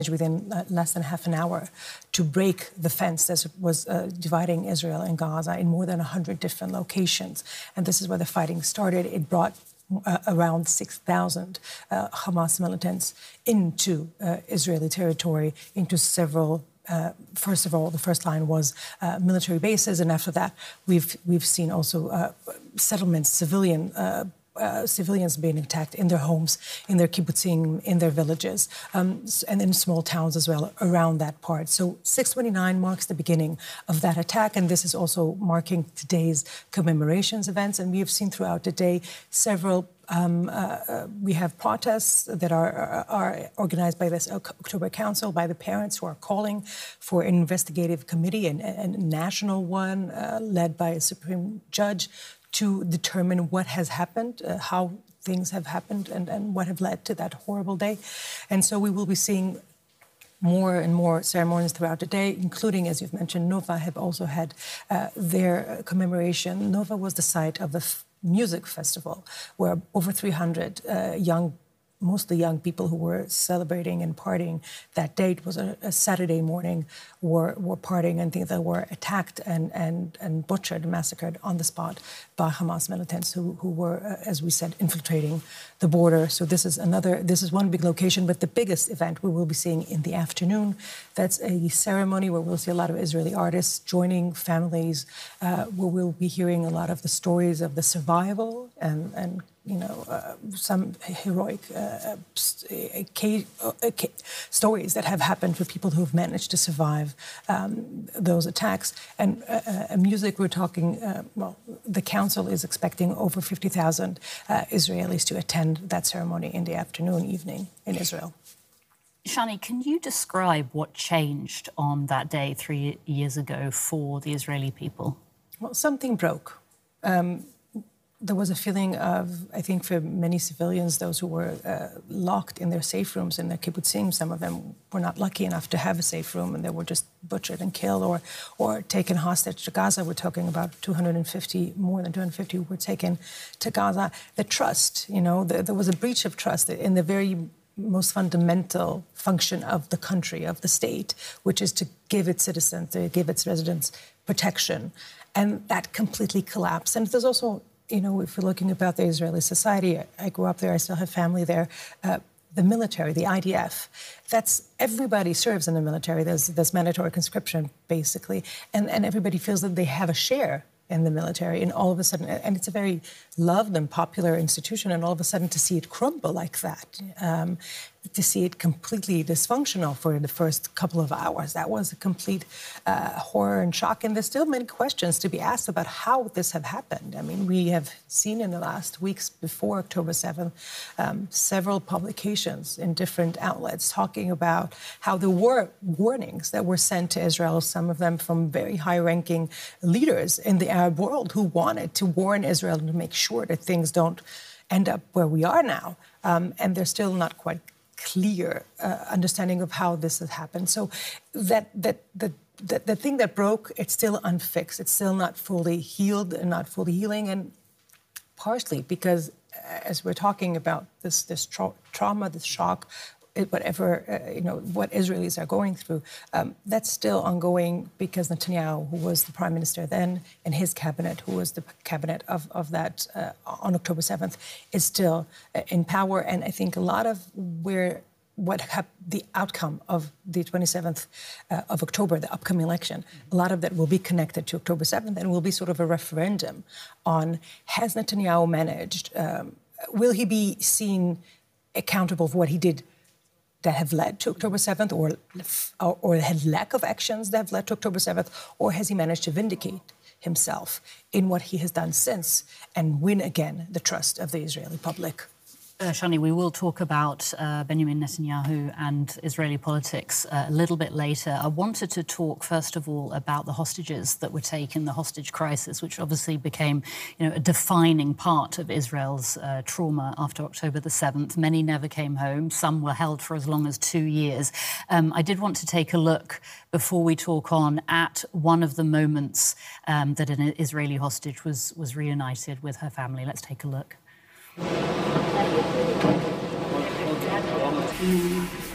within less than half an hour to break the fence that was dividing Israel and Gaza in more than 100 different locations. And this is where the fighting started. It brought around 6,000 Hamas militants into Israeli territory, into several. First of all, the first line was military bases, and after that, we've seen also settlements, civilians being attacked in their homes, in their kibbutzim, in their villages, and in small towns as well around that part. So 6/29 marks the beginning of that attack, and this is also marking today's commemorations events. And we have seen throughout the day several. We have protests that are organized by this October Council, by the parents who are calling for an investigative committee, and a national one led by a Supreme Judge to determine what has happened, how things have happened, and what have led to that horrible day. And so we will be seeing more and more ceremonies throughout the day, including, as you've mentioned, Nova have also had their commemoration. Nova was the site of the music festival where over 300 mostly young people who were celebrating and partying that day. It was a Saturday morning, were partying, and things that were attacked and butchered, massacred on the spot by Hamas militants who were, as we said, infiltrating the border. So this is one big location, but the biggest event we will be seeing in the afternoon. That's a ceremony where we'll see a lot of Israeli artists joining families, where we'll be hearing a lot of the stories of the survival and some heroic stories that have happened for people who have managed to survive those attacks. And music, we're talking, the council is expecting over 50,000 Israelis to attend that ceremony in the afternoon, evening in Israel. Shani, can you describe what changed on that day 3 years ago for the Israeli people? Well, something broke. There was a feeling of, I think, for many civilians, those who were locked in their safe rooms in their kibbutzim, some of them were not lucky enough to have a safe room, and they were just butchered and killed or taken hostage to Gaza. We're talking about more than 250 who were taken to Gaza. The trust, there was a breach of trust in the very most fundamental function of the country, of the state, which is to give its citizens, to give its residents protection. And that completely collapsed. And there's also, if we're looking about the Israeli society, I grew up there, I still have family there, the military, the IDF, everybody serves in the military. There's mandatory conscription, basically, and everybody feels that they have a share in the military, and all of a sudden, and it's a very loved and popular institution, and all of a sudden to see it crumble like that, to see it completely dysfunctional for the first couple of hours, that was a complete horror and shock. And there's still many questions to be asked about how this have happened. I mean, we have seen in the last weeks before October 7th, several publications in different outlets talking about how there were warnings that were sent to Israel, some of them from very high-ranking leaders in the Arab world who wanted to warn Israel to make sure that things don't end up where we are now. And they're still not quite clear understanding of how this has happened. So the thing that broke, it's still unfixed. It's still not fully healed and not fully healing, and partially because as we're talking about this trauma, this shock, whatever, what Israelis are going through, that's still ongoing because Netanyahu, who was the prime minister then, and his cabinet, who was the cabinet of that on October 7th, is still in power. And I think a lot of the outcome of the 27th of October, the upcoming election, a lot of that will be connected to October 7th and will be sort of a referendum on, has Netanyahu managed, will he be seen accountable for what he did that have led to October 7th, or had lack of actions that have led to October 7th, or has he managed to vindicate himself in what he has done since and win again the trust of the Israeli public? Shani, we will talk about Benjamin Netanyahu and Israeli politics a little bit later. I wanted to talk, first of all, about the hostages that were taken, the hostage crisis, which obviously became a defining part of Israel's trauma after October the 7th. Many never came home. Some were held for as long as 2 years. I did want to take a look, before we talk on, at one of the moments that an Israeli hostage was reunited with her family. Let's take a look.